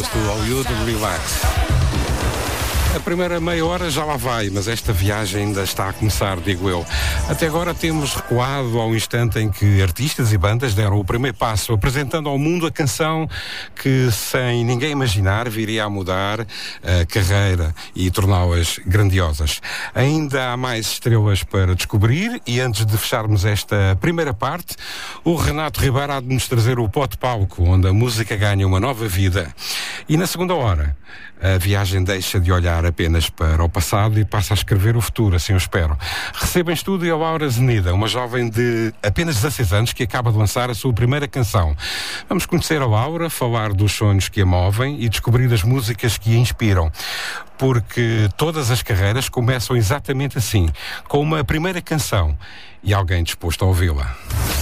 do All You to Relax. A primeira meia hora já lá vai, mas esta viagem ainda está a começar, digo eu. Até agora temos recuado ao instante em que artistas e bandas deram o primeiro passo, apresentando ao mundo a canção que, sem ninguém imaginar, viria a mudar a carreira e torná-las grandiosas. Ainda há mais estrelas para descobrir e antes de fecharmos esta primeira parte, o Renato Ribeiro há de nos trazer o Pó de Palco, onde a música ganha uma nova vida. E na segunda hora, a viagem deixa de olhar apenas para o passado e passa a escrever o futuro, assim eu espero. Receba em estúdio a Laura Zenida, uma jovem de apenas 16 anos que acaba de lançar a sua primeira canção. Vamos conhecer a Laura, falar dos sonhos que a movem e descobrir as músicas que a inspiram. Porque todas as carreiras começam exatamente assim, com uma primeira canção e alguém disposto a ouvi-la.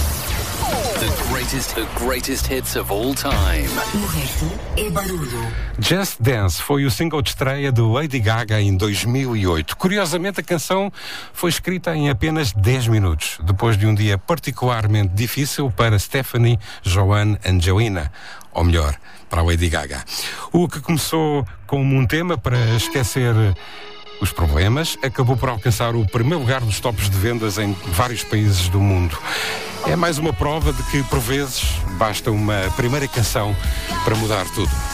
The greatest hits of all time. O resto é barulho. Just Dance foi o single de estreia de Lady Gaga em 2008. Curiosamente, a canção foi escrita em apenas 10 minutos, depois de um dia particularmente difícil para Stephanie Joan Angelina, ou melhor, para a Lady Gaga. O que começou como um tema para esquecer os problemas, acabou por alcançar o primeiro lugar dos tops de vendas em vários países do mundo. É mais uma prova de que, por vezes, basta uma primeira canção para mudar tudo.